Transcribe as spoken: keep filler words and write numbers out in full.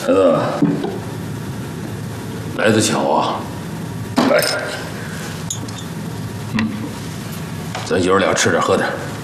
孩子，来得巧啊！来，嗯，咱爷儿俩吃点喝点。